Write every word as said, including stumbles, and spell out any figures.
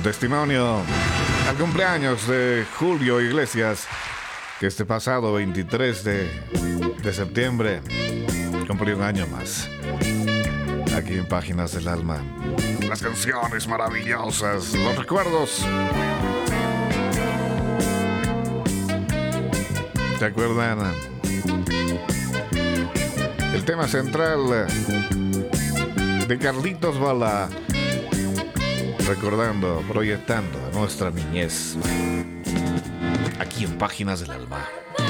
testimonio al cumpleaños de Julio Iglesias, que este pasado veintitrés de, de septiembre cumplió un año más. Aquí en Páginas del Alma, las canciones maravillosas, los recuerdos. ¿Se acuerdan? El tema central de Carlitos Balá, recordando, proyectando a nuestra niñez, aquí en Páginas del Alma.